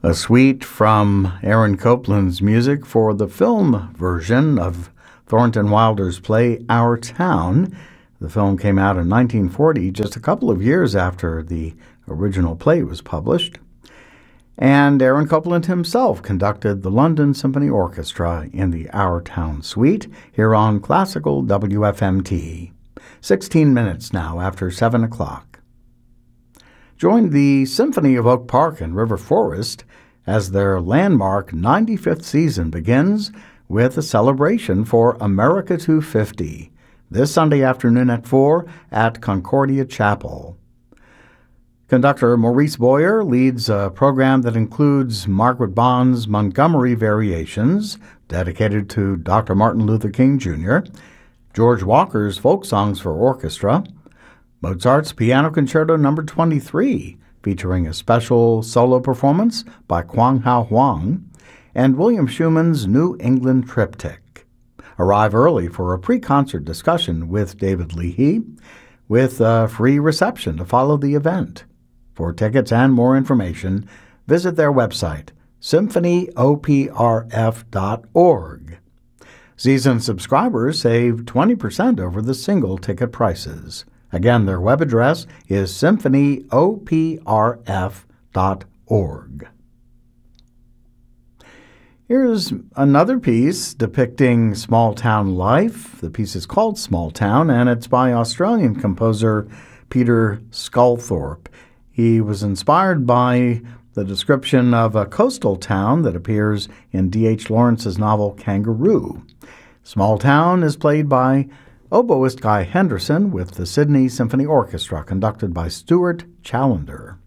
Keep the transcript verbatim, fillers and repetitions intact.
A suite from Aaron Copland's music for the film version of Thornton Wilder's play Our Town. The film came out in nineteen forty, just a couple of years after the original play was published. And Aaron Copland himself conducted the London Symphony Orchestra in the Our Town suite here on Classical W F M T. sixteen minutes now after seven o'clock. Join the Symphony of Oak Park and River Forest as their landmark ninety-fifth season begins with a celebration for America two fifty this Sunday afternoon at four at Concordia Chapel. Conductor Maurice Boyer leads a program that includes Margaret Bond's Montgomery Variations, dedicated to Doctor Martin Luther King Junior, George Walker's Folk Songs for Orchestra, Mozart's Piano Concerto Number twenty-three, featuring a special solo performance by Kwang Hao Huang, and William Schumann's New England Triptych. Arrive early for a pre-concert discussion with David Leahy, with a free reception to follow the event. For tickets and more information, visit their website, symphony o p r f dot org. Season subscribers save twenty percent over the single ticket prices. Again, their web address is symphony o p r f dot org. Here's another piece depicting small-town life. The piece is called Small Town, and it's by Australian composer Peter Sculthorpe. He was inspired by the description of a coastal town that appears in D H Lawrence's novel Kangaroo. Small Town is played by oboist Guy Henderson with the Sydney Symphony Orchestra, conducted by Stuart Challender.